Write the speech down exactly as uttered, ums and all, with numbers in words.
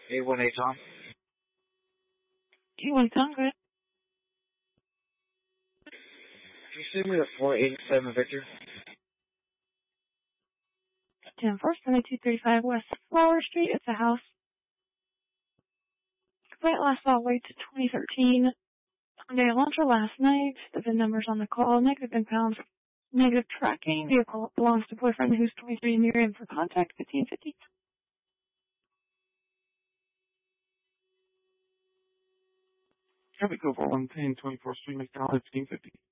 eight one eight Tom. eight one eight Tom, good. Can you send me the four eighty-seven Victor? ten four seventy-two thirty-five West Flower Street. It's a house. Complaint last all the way to twenty thirteen. Sunday Elantra last night. The VIN numbers on the call. Negative impounds. Negative tracking. Vehicle belongs to boyfriend who's twenty-three and near in for contact. fifteen fifty. Traffic over one ten twenty-fourth Street, McDonald, fifteen fifty.